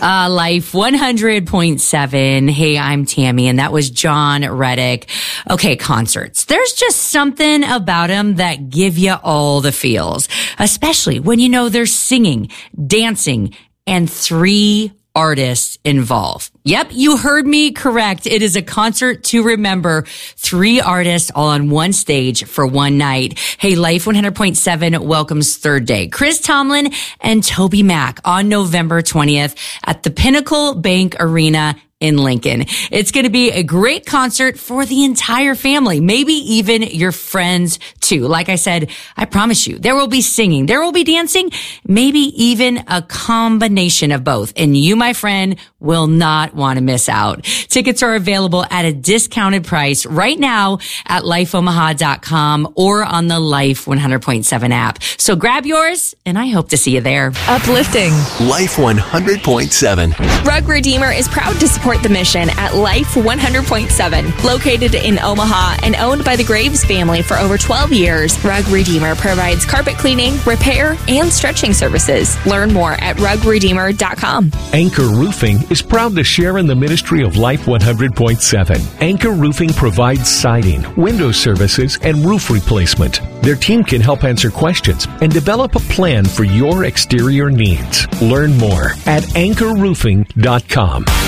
Life 100.7. Hey, I'm Tammy, and that was John Reddick. Okay, concerts. There's just something about them that give you all the feels, especially when you know there's singing, dancing, and 3 artists involved. Yep, you heard me correct. It is a concert to remember. 3 artists all on one stage for one night. Hey, Life 100.7 welcomes Third Day, Chris Tomlin and Toby Mac on November 20th at the Pinnacle Bank Arena in Lincoln. It's going to be a great concert for the entire family, maybe even your friends too. Like I said, I promise you, there will be singing, there will be dancing, maybe even a combination of both. And you, my friend, will not want to miss out. Tickets are available at a discounted price right now at lifeomaha.com or on the Life 100.7 app. So grab yours, and I hope to see you there. Uplifting. Life 100.7. Rug Redeemer is proud to support the mission at Life 100.7. Located in Omaha and owned by the Graves family for over 12 years, Rug Redeemer provides carpet cleaning, repair, and stretching services. Learn more at rugredeemer.com. Anchor Roofing is proud to share in the ministry of Life 100.7. Anchor Roofing provides siding, window services, and roof replacement. Their team can help answer questions and develop a plan for your exterior needs. Learn more at anchorroofing.com.